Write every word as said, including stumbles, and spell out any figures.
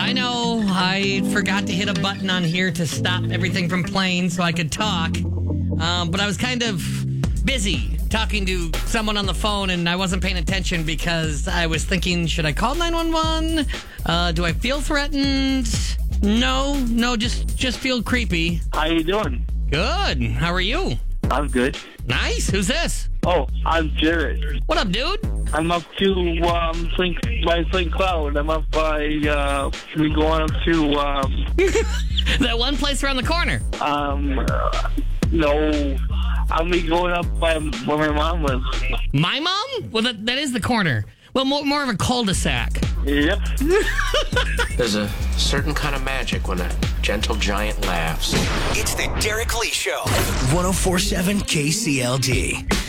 I know. I forgot to hit a button on here to stop everything from playing so I could talk. Um, but I was kind of busy talking to someone on the phone, and I wasn't paying attention because I was thinking, should I call nine one one? Uh, do I feel threatened? No, no, just just feel creepy. How you doing? Good. How are you? I'm good. Nice. Who's this? Oh, I'm Jared. What up, dude? I'm up to um Saint by Saint Cloud. I'm up by uh we going up to um That one place around the corner. um uh, no. I'll be going up by where my mom lives. My mom? Well, that, that is the corner. Well, more, more of a cul-de-sac. Yep. There's a certain kind of magic when a gentle giant laughs. It's the Derek Lee Show. one oh four point seven K C L D.